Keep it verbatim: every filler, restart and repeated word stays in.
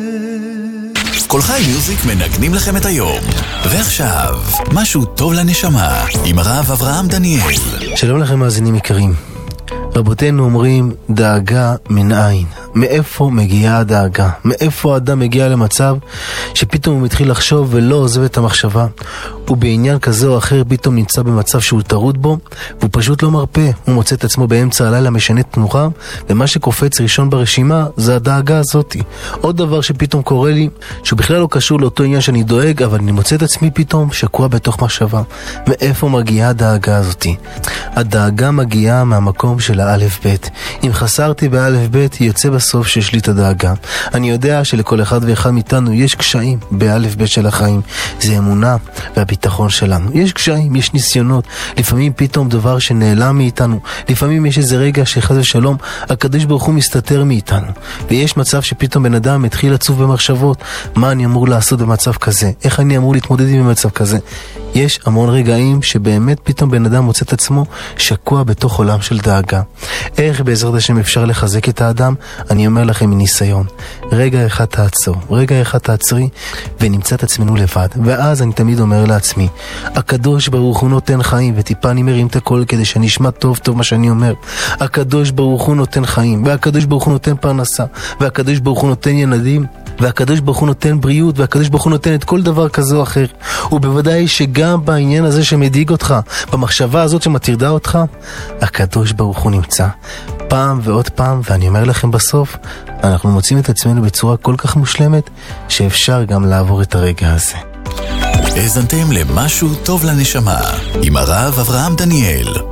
כל חי מיוזיק מנגנים לכם את היום. ועכשיו, משהו טוב לנשמה, עם הרב אברהם דניאל. שלום לכם מאזינים יקרים. רבותינו אומרים דאגה מן עין. מאיפה מגיעה הדאגה? מאיפה האדם מגיע למצב שפתאום הוא מתחיל לחשוב ולא עוזב את המחשבה? הוא בעניין כזה או אחר פתאום נמצא במצב שהוא טרוד בו, והוא פשוט לא מרפא. הוא מוצא את עצמו באמצע הלילה משנה תנוחה, ומה שקופץ ראשון ברשימה זה הדאגה הזאת. עוד דבר שפתאום קורה לי, שהוא בכלל לא קשור לאותו עניין שאני דואג, אבל אני מוצא את עצמי פתאום שקוע בתוך מחשבה. מאיפה מגיעה הדאגה הזאת? הדאגה מגיעה מהמקום של האלף בית. אם חסרתי באלף בית, יוצא בסוף שיש לי את הדאגה. אני יודע שלכל אחד ואחד מאיתנו יש קשיים באלף בית של החיים. זה אמונה והביטחון שלנו. יש קשיים, יש ניסיונות. לפעמים פתאום דבר שנעלם מאיתנו. לפעמים יש איזה רגע שחס ושלום הקדוש ברוך הוא מסתתר מאיתנו. ויש מצב שפתאום בן אדם מתחיל לצוף במחשבות. מה אני אמור לעשות במצב כזה? איך אני אמור להתמודד עם מצב כזה? יש המון רגעים שבאמת פתאום בן אדם מוצא את עצמו שקוע בתוך עולם של דאגה. איך בעזרת השם אפשר לחזק את האדם? אני אומר לכם מניסיון. רגע אחד תעצור, רגע אחד תעצרי ונמצא את עצמנו לבד. ואז אני תמיד אומר לעצמי, הקדוש ברוך הוא נותן חיים, וטיפה אני מרים את הכל כדי שאני אשמע טוב טוב מה שאני אומר. הקדוש ברוך הוא נותן חיים, והקדוש ברוך הוא נותן פרנסה, והקדוש ברוך הוא נותן ילדים, והקדוש ברוך הוא נותן בריאות, והקדוש ברוך הוא נותן את כל דבר כזה או אחר. ובוודאי שגם בעניין הזה שמדיג אותך, במחשבה הזאת שמטרידה אותך, הקדוש ברוך הוא נמצא פעם ועוד פעם. ואני אומר לכם בסוף, אנחנו מוצאים את עצמנו בצורה כל כך מושלמת שאפשר גם לעבור את הרגע הזה. האזנתם למשהו טוב לנשמה עם הרב אברהם דניאל.